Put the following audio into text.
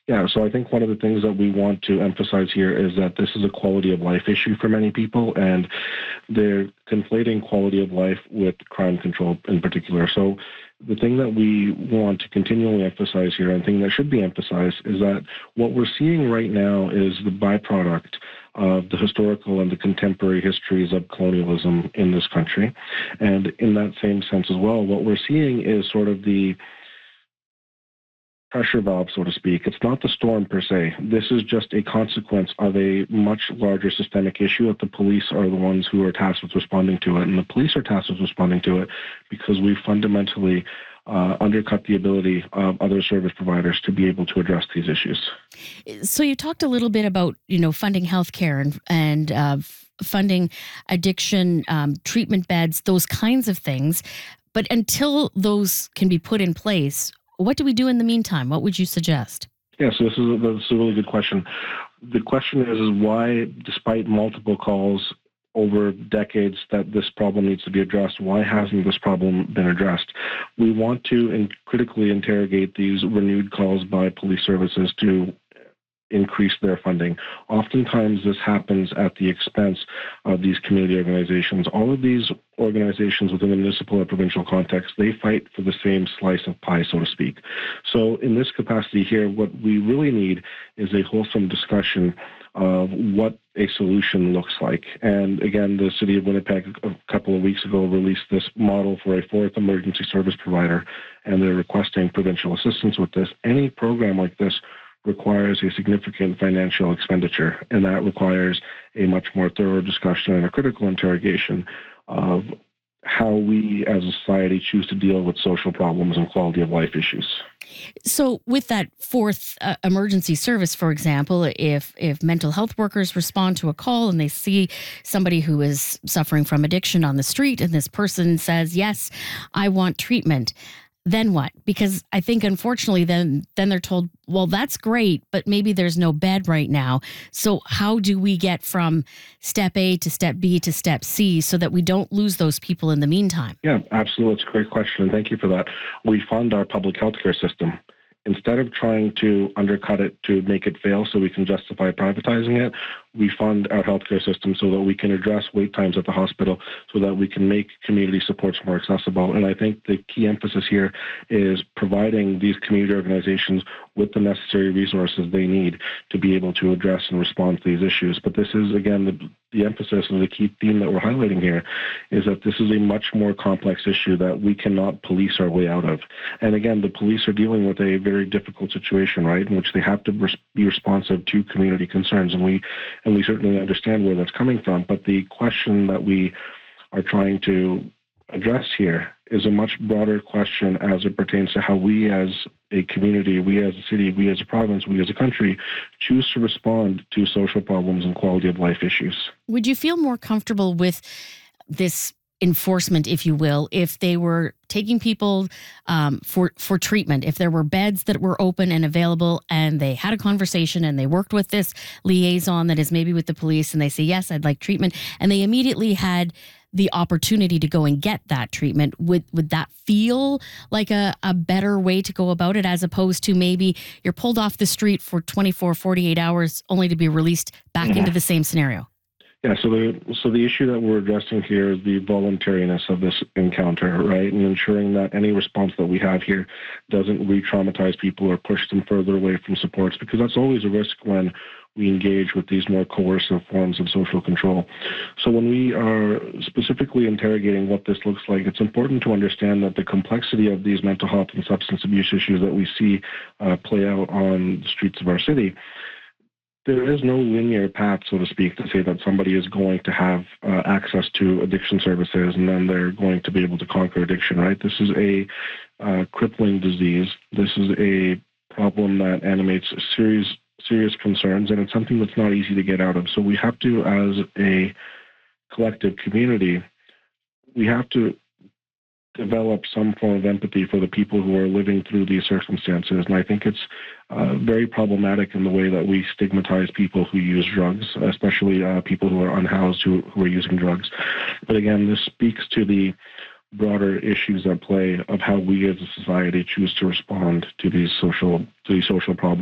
Yeah, so I think one of the things that we want to emphasize here is that this is a quality of life issue for many people, and they're conflating quality of life with crime control in particular. So the thing that we want to continually emphasize here, and the thing that should be emphasized, is that what we're seeing right now is the byproduct of the historical and the contemporary histories of colonialism in this country. And in that same sense as well, what we're seeing is sort of the pressure valve, so to speak. It's not the storm per se. This is just a consequence of a much larger systemic issue that the police are the ones who are tasked with responding to it. And the police are tasked with responding to it because we fundamentally undercut the ability of other service providers to be able to address these issues. So you talked a little bit about, funding healthcare and funding addiction treatment beds, those kinds of things. But until those can be put in place, what do we do in the meantime? What would you suggest? Yeah, so that's a really good question. The question is why, despite multiple calls over decades that this problem needs to be addressed, why hasn't this problem been addressed? We want to critically interrogate these renewed calls by police services to increase their funding. Oftentimes this happens at the expense of these community organizations. All of these organizations within the municipal and provincial context, they fight for the same slice of pie, so to speak. So in this capacity here, what we really need is a wholesome discussion of what a solution looks like. And again, the City of Winnipeg a couple of weeks ago released this model for a fourth emergency service provider, and they're requesting provincial assistance with this. Any program like this requires a significant financial expenditure, and that requires a much more thorough discussion and a critical interrogation of how we as a society choose to deal with social problems and quality of life issues. So with that fourth emergency service, for example, if mental health workers respond to a call and they see somebody who is suffering from addiction on the street and this person says, yes, I want treatment, then what? Because I think, unfortunately, then they're told, well, that's great, but maybe there's no bed right now. So how do we get from step A to step B to step C so that we don't lose those people in the meantime? Yeah, absolutely. It's a great question. Thank you for that. We fund our public healthcare system. Instead of trying to undercut it to make it fail so we can justify privatizing it, we fund our healthcare system so that we can address wait times at the hospital, so that we can make community supports more accessible. And I think the key emphasis here is providing these community organizations with the necessary resources they need to be able to address and respond to these issues. But this is, again, the emphasis and the key theme that we're highlighting here is that this is a much more complex issue that we cannot police our way out of. And again, the police are dealing with a very difficult situation, right, in which they have to be responsive to community concerns. And we certainly understand where that's coming from. But the question that we are trying to address here is a much broader question as it pertains to how we as a community, we as a city, we as a province, we as a country choose to respond to social problems and quality of life issues. Would you feel more comfortable with this enforcement, if you will, if they were taking people for treatment, if there were beds that were open and available and they had a conversation and they worked with this liaison that is maybe with the police and they say, yes, I'd like treatment, and they immediately had the opportunity to go and get that treatment, would that feel like a better way to go about it, as opposed to maybe you're pulled off the street for 24, 48 hours only to be released back into the same scenario? Yeah, so the issue that we're addressing here is the voluntariness of this encounter, right? And ensuring that any response that we have here doesn't re-traumatize people or push them further away from supports, because that's always a risk when we engage with these more coercive forms of social control. So when we are specifically interrogating what this looks like, it's important to understand that the complexity of these mental health and substance abuse issues that we see play out on the streets of our city, there is no linear path, so to speak, to say that somebody is going to have access to addiction services and then they're going to be able to conquer addiction, right? This is a crippling disease. This is a problem that animates serious concerns, and it's something that's not easy to get out of. So we have to, as a collective community, we have to develop some form of empathy for the people who are living through these circumstances. And I think it's very problematic in the way that we stigmatize people who use drugs, especially people who are unhoused who are using drugs. But again, this speaks to the broader issues at play of how we as a society choose to respond to these social problems.